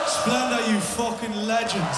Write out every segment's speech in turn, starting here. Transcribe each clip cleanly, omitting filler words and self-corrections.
Splendour, you fucking legends.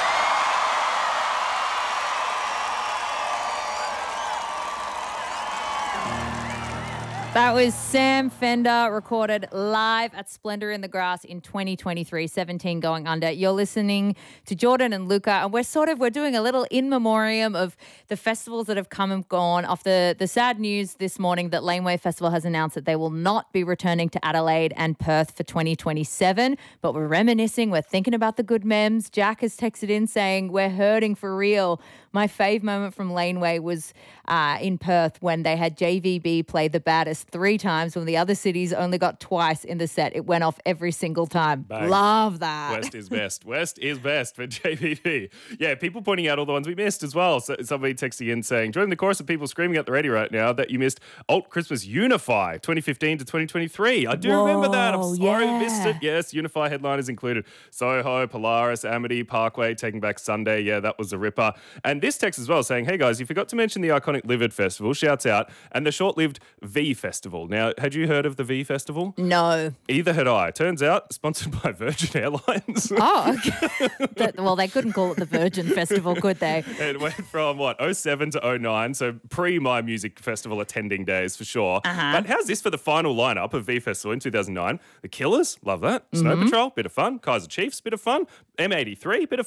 That was Sam Fender, recorded live at Splendour in the Grass in 2023, 17 going under. You're listening to Jordan and Luca, and we're doing a little in memoriam of the festivals that have come and gone. Off the sad news this morning that Laneway Festival has announced that they will not be returning to Adelaide and Perth for 2027, but we're reminiscing, we're thinking about the good memes. Jack has texted in saying, we're hurting for real. My fave moment from Laneway was in Perth when they had JVB play The Baddest 3 times when the other cities only got twice in the set. It went off every single time. Bang. Love that. West is best. West is best for JVB. Yeah, people pointing out all the ones we missed as well. So somebody texting in saying, join the chorus of people screaming at the radio right now that you missed Alt Christmas Unify 2015 to 2023. I do remember that. I'm sorry I missed it. Yes, Unify headliners included Soho, Polaris, Amity, Parkway, Taking Back Sunday. Yeah, that was a ripper. And this text as well saying, hey guys, you forgot to mention the iconic Livid Festival, shouts out, and the short-lived V Festival. Now, had you heard of the V Festival? No. Either had I. Turns out, sponsored by Virgin Airlines. Oh, okay. Well, they couldn't call it the Virgin Festival, could they? It went from, '07 to '09, so pre-My Music Festival attending days for sure. But how's this for the final lineup of V Festival in 2009? The Killers, love that. Snow Patrol, bit of fun. Kaiser Chiefs, bit of fun. M83, bit of